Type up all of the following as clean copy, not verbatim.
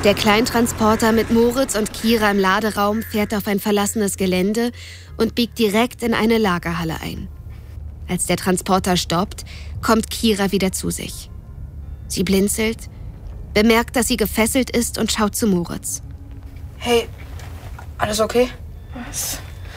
Der Kleintransporter mit Moritz und Kira im Laderaum fährt auf ein verlassenes Gelände und biegt direkt in eine Lagerhalle ein. Als der Transporter stoppt, kommt Kira wieder zu sich. Sie blinzelt, bemerkt, dass sie gefesselt ist und schaut zu Moritz. Hey, alles okay? Was?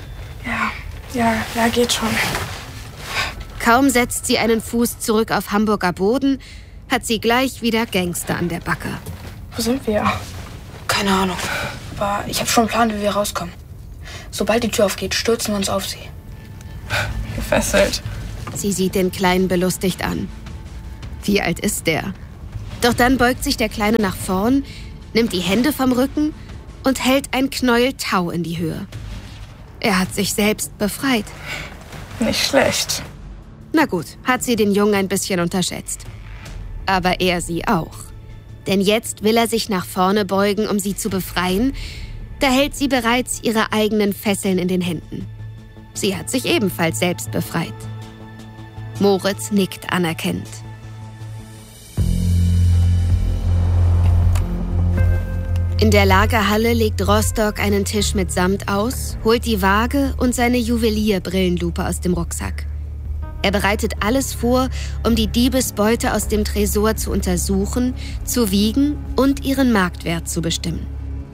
Ja, geht schon. Kaum setzt sie einen Fuß zurück auf Hamburger Boden, hat sie gleich wieder Gangster an der Backe. Wo sind wir? Keine Ahnung. Aber ich habe schon einen Plan, wie wir rauskommen. Sobald die Tür aufgeht, stürzen wir uns auf sie. Gefesselt. Sie sieht den Kleinen belustigt an. Wie alt ist der? Doch dann beugt sich der Kleine nach vorn, nimmt die Hände vom Rücken und hält ein Knäuel Tau in die Höhe. Er hat sich selbst befreit. Nicht schlecht. Na gut, hat sie den Jungen ein bisschen unterschätzt. Aber er sie auch. Denn jetzt will er sich nach vorne beugen, um sie zu befreien. Da hält sie bereits ihre eigenen Fesseln in den Händen. Sie hat sich ebenfalls selbst befreit. Moritz nickt anerkennend. In der Lagerhalle legt Rostock einen Tisch mit Samt aus, holt die Waage und seine Juwelier-Brillenlupe aus dem Rucksack. Er bereitet alles vor, um die Diebesbeute aus dem Tresor zu untersuchen, zu wiegen und ihren Marktwert zu bestimmen.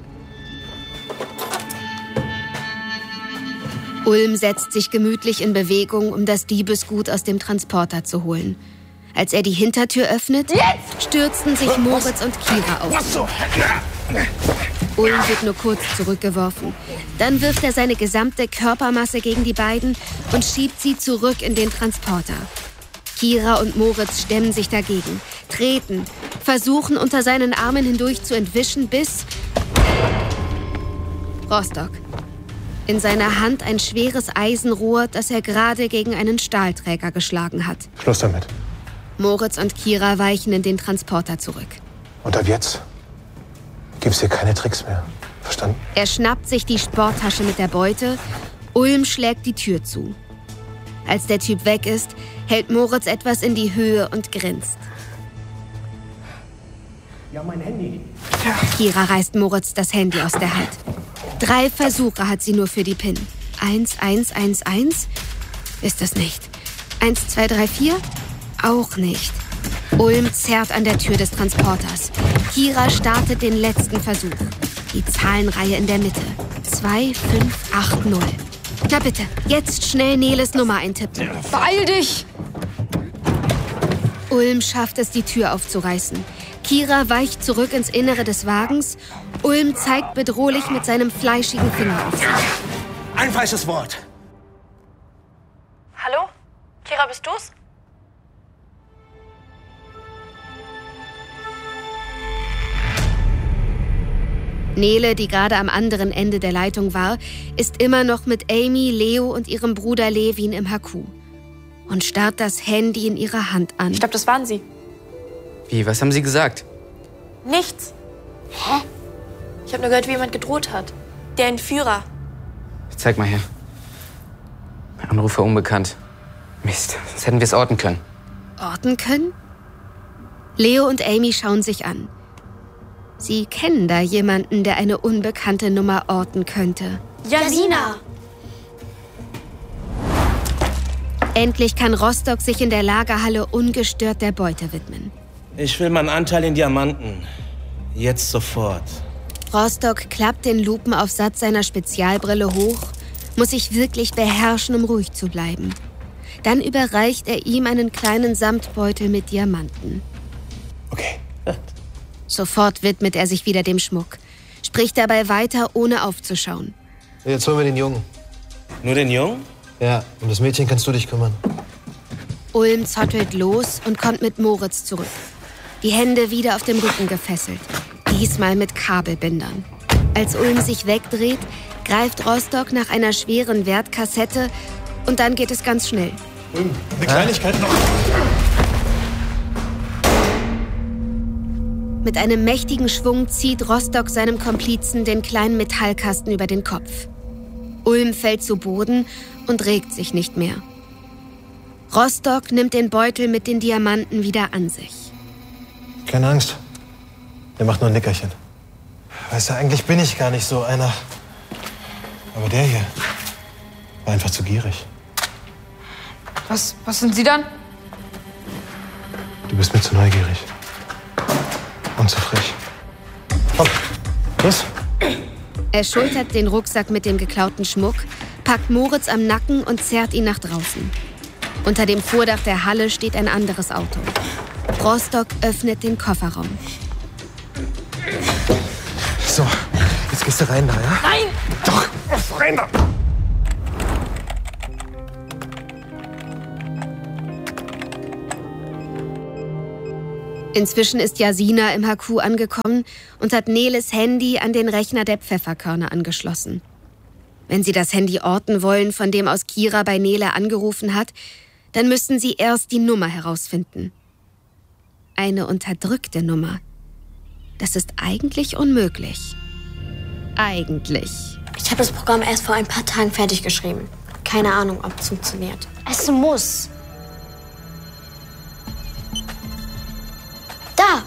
Ulm setzt sich gemütlich in Bewegung, um das Diebesgut aus dem Transporter zu holen. Als er die Hintertür öffnet, stürzen sich Moritz und Kira auf. Ulm wird nur kurz zurückgeworfen. Dann wirft er seine gesamte Körpermasse gegen die beiden und schiebt sie zurück in den Transporter. Kira und Moritz stemmen sich dagegen, treten, versuchen unter seinen Armen hindurch zu entwischen, bis Rostock. In seiner Hand ein schweres Eisenrohr, das er gerade gegen einen Stahlträger geschlagen hat. Schluss damit. Moritz und Kira weichen in den Transporter zurück. Und ab jetzt gibt's hier keine Tricks mehr. Verstanden? Er schnappt sich die Sporttasche mit der Beute. Ulm schlägt die Tür zu. Als der Typ weg ist, hält Moritz etwas in die Höhe und grinst. Ja, mein Handy. Kira reißt Moritz das Handy aus der Hand. 3 Versuche hat sie nur für die PIN. 1111? Ist das nicht. 1234? Auch nicht. Ulm zerrt an der Tür des Transporters. Kira startet den letzten Versuch. Die Zahlenreihe in der Mitte. 2580. Na bitte, jetzt schnell Neles Nummer eintippen. Beeil dich! Ulm schafft es, die Tür aufzureißen. Kira weicht zurück ins Innere des Wagens. Ulm zeigt bedrohlich mit seinem fleischigen Finger auf sie. Ein falsches Wort. Hallo? Kira, bist du's? Nele, die gerade am anderen Ende der Leitung war, ist immer noch mit Amy, Leo und ihrem Bruder Levin im HQ und starrt das Handy in ihrer Hand an. Ich glaube, das waren sie. Wie, was haben Sie gesagt? Nichts. Hä? Ich habe nur gehört, wie jemand gedroht hat. Der Entführer. Zeig mal her. Anrufer unbekannt. Mist, sonst hätten wir es orten können. Orten können? Leo und Amy schauen sich an. Sie kennen da jemanden, der eine unbekannte Nummer orten könnte. Jasina! Endlich kann Rostock sich in der Lagerhalle ungestört der Beute widmen. Ich will meinen Anteil in Diamanten. Jetzt sofort. Rostock klappt den Lupenaufsatz seiner Spezialbrille hoch, muss sich wirklich beherrschen, um ruhig zu bleiben. Dann überreicht er ihm einen kleinen Samtbeutel mit Diamanten. Okay. Sofort widmet er sich wieder dem Schmuck, spricht dabei weiter, ohne aufzuschauen. Jetzt holen wir den Jungen. Nur den Jungen? Ja, um das Mädchen kannst du dich kümmern. Ulm zottelt los und kommt mit Moritz zurück. Die Hände wieder auf dem Rücken gefesselt, diesmal mit Kabelbindern. Als Ulm sich wegdreht, greift Rostock nach einer schweren Wertkassette und dann geht es ganz schnell. Ulm, eine Kleinigkeit noch. Mit einem mächtigen Schwung zieht Rostock seinem Komplizen den kleinen Metallkasten über den Kopf. Ulm fällt zu Boden und regt sich nicht mehr. Rostock nimmt den Beutel mit den Diamanten wieder an sich. Keine Angst. Der macht nur ein Nickerchen. Weißt du, eigentlich bin ich gar nicht so einer. Aber der hier war einfach zu gierig. Was sind Sie dann? Du bist mir zu neugierig. Und zu frech. Komm, los. Er schultert den Rucksack mit dem geklauten Schmuck, packt Moritz am Nacken und zerrt ihn nach draußen. Unter dem Vordach der Halle steht ein anderes Auto. Rostock öffnet den Kofferraum. So, jetzt gehst du rein da, ja? Nein! Doch, rein da! Inzwischen ist Jasina im HQ angekommen und hat Neles Handy an den Rechner der Pfefferkörner angeschlossen. Wenn sie das Handy orten wollen, von dem aus Kira bei Nele angerufen hat, dann müssten sie erst die Nummer herausfinden. Eine unterdrückte Nummer. Das ist eigentlich unmöglich. Eigentlich. Ich habe das Programm erst vor ein paar Tagen fertig geschrieben. Keine Ahnung, ob es funktioniert. Es muss. Da!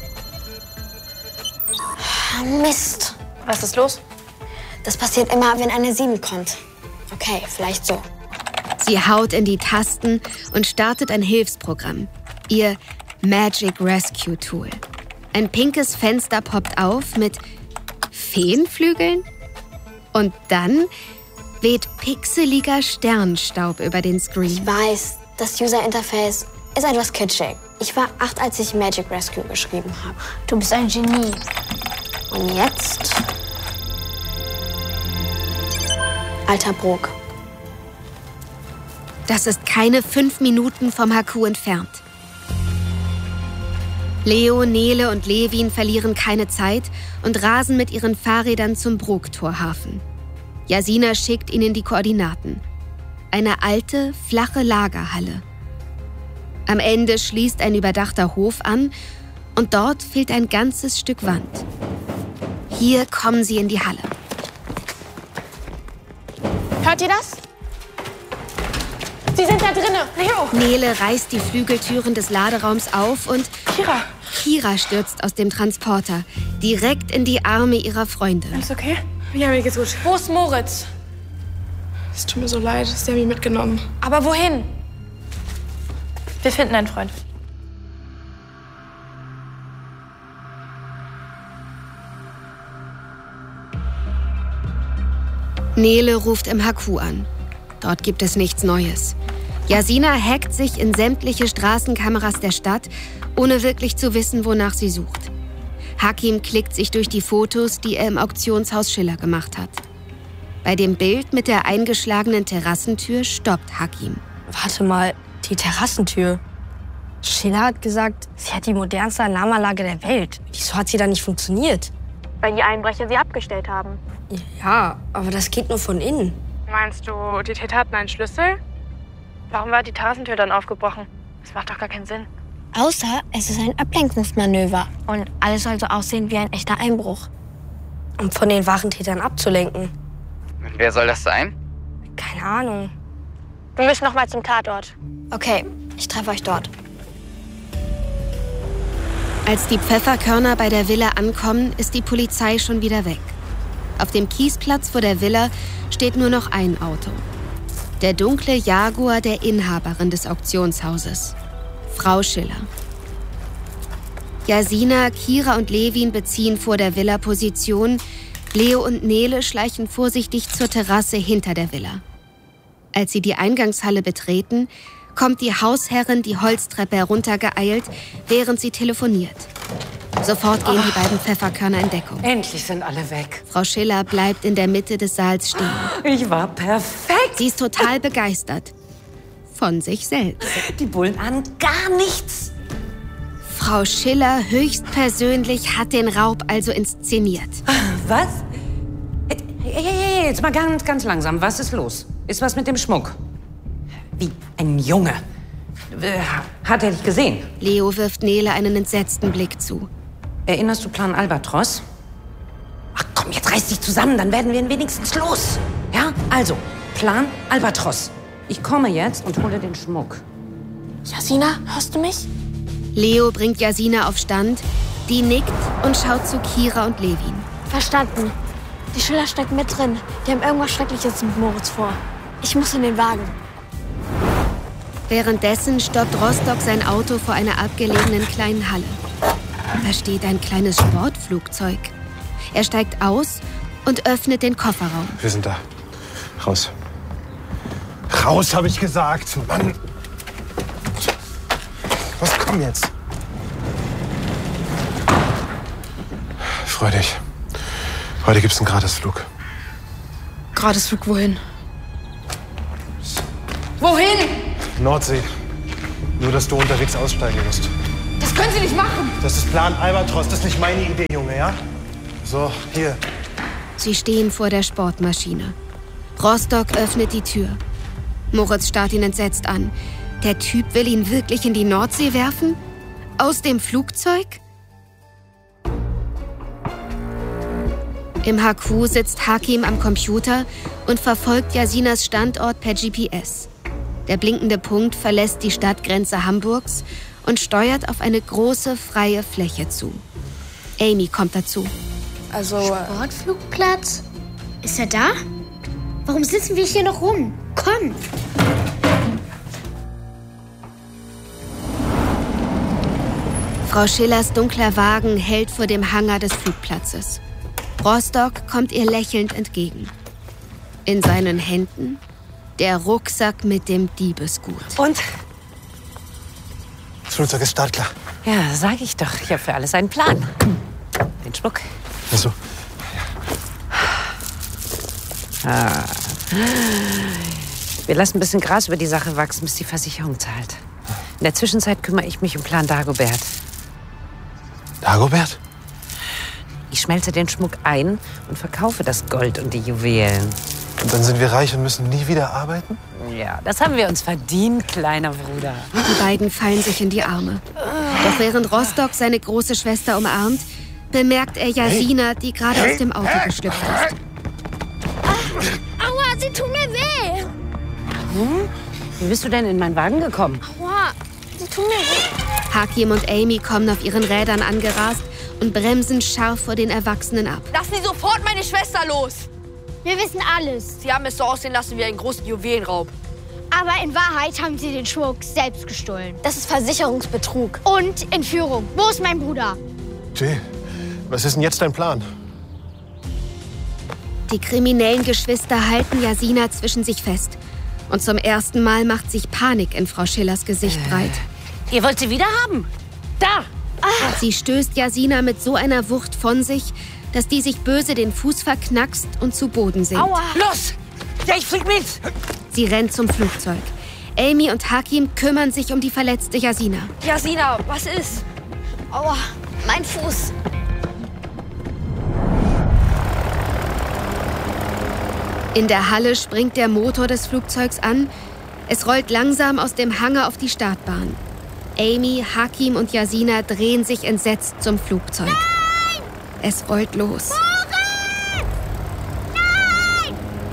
Mist. Was ist los? Das passiert immer, wenn eine 7 kommt. Okay, vielleicht so. Sie haut in die Tasten und startet ein Hilfsprogramm. Ihr Magic Rescue Tool. Ein pinkes Fenster poppt auf mit Feenflügeln. Und dann weht pixeliger Sternstaub über den Screen. Ich weiß, das User-Interface ist etwas kitschig. Ich war 8, als ich Magic Rescue geschrieben habe. Du bist ein Genie. Und jetzt? Alter Brok. Das ist keine 5 Minuten vom HQ entfernt. Leo, Nele und Levin verlieren keine Zeit und rasen mit ihren Fahrrädern zum Broktorhafen. Jasina schickt ihnen die Koordinaten. Eine alte, flache Lagerhalle. Am Ende schließt ein überdachter Hof an und dort fehlt ein ganzes Stück Wand. Hier kommen sie in die Halle. Hört ihr das? Sie sind da drinnen. Leo! Nele reißt die Flügeltüren des Laderaums auf und Kira stürzt aus dem Transporter, direkt in die Arme ihrer Freundin. Alles okay? Ja, mir geht's gut. Wo ist Moritz? Es tut mir so leid, dass der mich mitgenommen. Aber wohin? Wir finden einen Freund. Nele ruft im HQ an. Dort gibt es nichts Neues. Jasina hackt sich in sämtliche Straßenkameras der Stadt, ohne wirklich zu wissen, wonach sie sucht. Hakim klickt sich durch die Fotos, die er im Auktionshaus Schiller gemacht hat. Bei dem Bild mit der eingeschlagenen Terrassentür stoppt Hakim. Warte mal, die Terrassentür. Schiller hat gesagt, sie hat die modernste Alarmanlage der Welt. Wieso hat sie dann nicht funktioniert? Weil die Einbrecher sie abgestellt haben. Ja, aber das geht nur von innen. Meinst du, die Täter hatten einen Schlüssel? Warum war die Terrassentür dann aufgebrochen? Das macht doch gar keinen Sinn. Außer es ist ein Ablenkungsmanöver. Und alles soll so aussehen wie ein echter Einbruch. Um von den wahren Tätern abzulenken. Und wer soll das sein? Keine Ahnung. Wir müssen noch mal zum Tatort. Okay, ich treffe euch dort. Als die Pfefferkörner bei der Villa ankommen, ist die Polizei schon wieder weg. Auf dem Kiesplatz vor der Villa steht nur noch ein Auto. Der dunkle Jaguar der Inhaberin des Auktionshauses, Frau Schiller. Jasina, Kira und Levin beziehen vor der Villa Position. Leo und Nele schleichen vorsichtig zur Terrasse hinter der Villa. Als sie die Eingangshalle betreten, kommt die Hausherrin die Holztreppe heruntergeeilt, während sie telefoniert. Sofort gehen die beiden Pfefferkörner in Deckung. Endlich sind alle weg. Frau Schiller bleibt in der Mitte des Saals stehen. Ich war perfekt. Sie ist total begeistert. Von sich selbst. Die Bullen ahnen gar nichts. Frau Schiller höchstpersönlich hat den Raub also inszeniert. Was? Hey, jetzt mal ganz langsam. Was ist los? Ist was mit dem Schmuck? Wie ein Junge. Hat er dich gesehen? Leo wirft Nele einen entsetzten Blick zu. Erinnerst du Plan Albatros? Ach komm, jetzt reiß dich zusammen, dann werden wir ihn wenigstens los. Ja? Also, Plan Albatros. Ich komme jetzt und hole den Schmuck. Jasina, hörst du mich? Leo bringt Jasina auf Stand, die nickt und schaut zu Kira und Levin. Verstanden. Die Schüler stecken mit drin. Die haben irgendwas Schreckliches mit Moritz vor. Ich muss in den Wagen. Währenddessen stoppt Rostock sein Auto vor einer abgelegenen kleinen Halle. Da steht ein kleines Sportflugzeug. Er steigt aus und öffnet den Kofferraum. Wir sind da. Raus. Raus, habe ich gesagt. Mann. Was, komm jetzt. Freu dich. Heute gibt's einen Gratisflug. Gratisflug wohin? Wohin? Nordsee. Nur, dass du unterwegs aussteigen musst. Das können Sie nicht machen. Das ist Plan Albatros. Das ist nicht meine Idee, Junge, ja? So, hier. Sie stehen vor der Sportmaschine. Rostock öffnet die Tür. Moritz starrt ihn entsetzt an. Der Typ will ihn wirklich in die Nordsee werfen? Aus dem Flugzeug? Im HQ sitzt Hakim am Computer und verfolgt Yasinas Standort per GPS. Der blinkende Punkt verlässt die Stadtgrenze Hamburgs und steuert auf eine große, freie Fläche zu. Amy kommt dazu. Also, Sportflugplatz? Ist er da? Warum sitzen wir hier noch rum? Komm! Frau Schillers dunkler Wagen hält vor dem Hangar des Flugplatzes. Rostock kommt ihr lächelnd entgegen. In seinen Händen der Rucksack mit dem Diebesgut. Und? Das Flugzeug ist startklar. Ja, sag ich doch. Ich habe für alles einen Plan. Den Schmuck. Ach so. Wir lassen ein bisschen Gras über die Sache wachsen, bis die Versicherung zahlt. In der Zwischenzeit kümmere ich mich um Plan Dagobert. Dagobert? Ich schmelze den Schmuck ein und verkaufe das Gold und die Juwelen. Und dann sind wir reich und müssen nie wieder arbeiten? Ja, das haben wir uns verdient, kleiner Bruder. Die beiden fallen sich in die Arme. Doch während Rostock seine große Schwester umarmt, bemerkt er Yasina, die gerade aus dem Auto geschlüpft ist. Aua, sie tun mir weh! Wie bist du denn in meinen Wagen gekommen? Aua, sie tun mir weh. Hakim und Amy kommen auf ihren Rädern angerast und bremsen scharf vor den Erwachsenen ab. Lassen Sie sofort meine Schwester los! Wir wissen alles. Sie haben es so aussehen lassen wie einen großen Juwelenraub. Aber in Wahrheit haben sie den Schmuck selbst gestohlen. Das ist Versicherungsbetrug. Und Entführung. Wo ist mein Bruder? Jay, was ist denn jetzt dein Plan? Die kriminellen Geschwister halten Yasina zwischen sich fest. Und zum ersten Mal macht sich Panik in Frau Schillers Gesicht breit. Ihr wollt sie wieder haben? Da! Sie stößt Yasina mit so einer Wucht von sich, dass die sich böse den Fuß verknackst und zu Boden sinkt. Aua! Los! Ja, ich flieg mit! Sie rennt zum Flugzeug. Amy und Hakim kümmern sich um die verletzte Yasina. Yasina, was ist? Aua, mein Fuß. In der Halle springt der Motor des Flugzeugs an. Es rollt langsam aus dem Hangar auf die Startbahn. Amy, Hakim und Yasina drehen sich entsetzt zum Flugzeug. Nein! Es rollt los. Nein!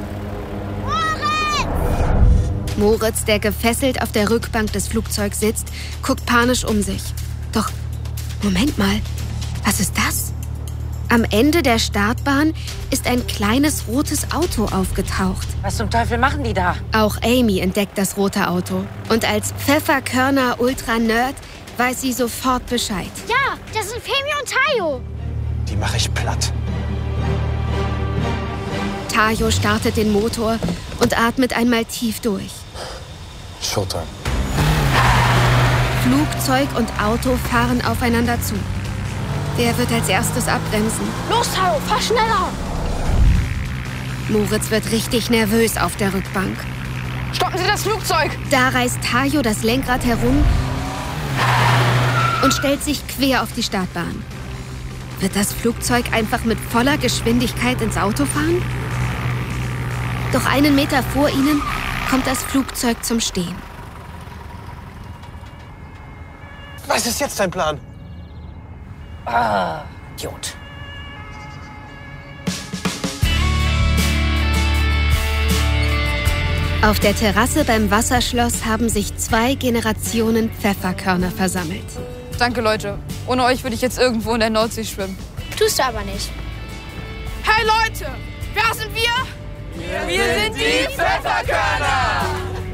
Moritz! Moritz, der gefesselt auf der Rückbank des Flugzeugs sitzt, guckt panisch um sich. Doch, Moment mal, was ist das? Am Ende der Startbahn ist ein kleines rotes Auto aufgetaucht. Was zum Teufel machen die da? Auch Amy entdeckt das rote Auto. Und als Pfefferkörner-Ultra-Nerd weiß sie sofort Bescheid. Ja, das sind Femi und Tayo. Die mache ich platt. Tayo startet den Motor und atmet einmal tief durch. Showtime. Flugzeug und Auto fahren aufeinander zu. Wer wird als erstes abbremsen? Los, Tayo, fahr schneller. Moritz wird richtig nervös auf der Rückbank. Stoppen Sie das Flugzeug! Da reißt Tayo das Lenkrad herum und stellt sich quer auf die Startbahn. Wird das Flugzeug einfach mit voller Geschwindigkeit ins Auto fahren? Doch einen Meter vor ihnen kommt das Flugzeug zum Stehen. Was ist jetzt dein Plan? Idiot. Auf der Terrasse beim Wasserschloss haben sich 2 Generationen Pfefferkörner versammelt. Danke, Leute. Ohne euch würde ich jetzt irgendwo in der Nordsee schwimmen. Tust du aber nicht. Hey Leute, wer sind wir? Wir sind die Pfefferkörner!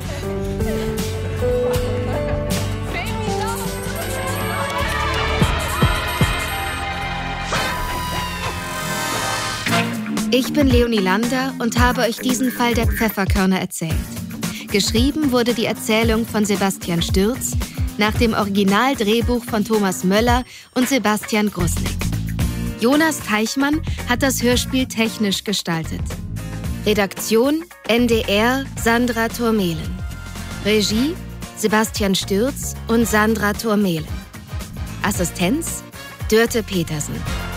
Ich bin Leonie Lander und habe euch diesen Fall der Pfefferkörner erzählt. Geschrieben wurde die Erzählung von Sebastian Stürz nach dem Originaldrehbuch von Thomas Möller und Sebastian Grusnick. Jonas Teichmann hat das Hörspiel technisch gestaltet. Redaktion NDR Sandra Thurmehlen. Regie Sebastian Stürz und Sandra Thurmehlen. Assistenz Dörte Petersen.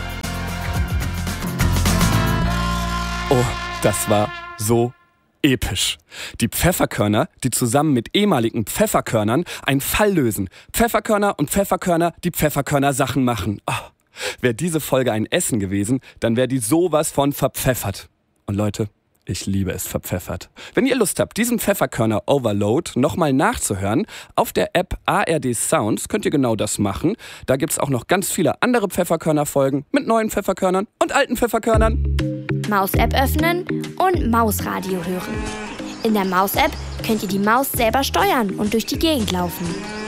Oh, das war so episch. Die Pfefferkörner, die zusammen mit ehemaligen Pfefferkörnern einen Fall lösen. Pfefferkörner und Pfefferkörner, die Pfefferkörner-Sachen machen. Oh, wäre diese Folge ein Essen gewesen, dann wäre die sowas von verpfeffert. Und Leute, ich liebe es verpfeffert. Wenn ihr Lust habt, diesen Pfefferkörner-Overload nochmal nachzuhören, auf der App ARD Sounds könnt ihr genau das machen. Da gibt's auch noch ganz viele andere Pfefferkörner-Folgen mit neuen Pfefferkörnern und alten Pfefferkörnern. Maus-App öffnen und Mausradio hören. In der Maus-App könnt ihr die Maus selber steuern und durch die Gegend laufen.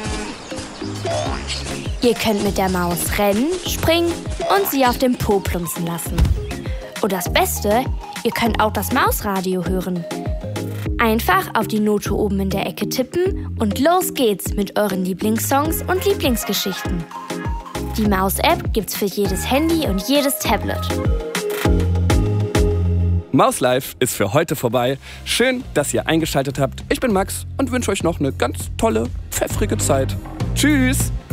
Ihr könnt mit der Maus rennen, springen und sie auf dem Po plumpsen lassen. Und das Beste, ihr könnt auch das Mausradio hören. Einfach auf die Note oben in der Ecke tippen und los geht's mit euren Lieblingssongs und Lieblingsgeschichten. Die Maus-App gibt's für jedes Handy und jedes Tablet. Maus Live ist für heute vorbei. Schön, dass ihr eingeschaltet habt. Ich bin Max und wünsche euch noch eine ganz tolle, pfeffrige Zeit. Tschüss!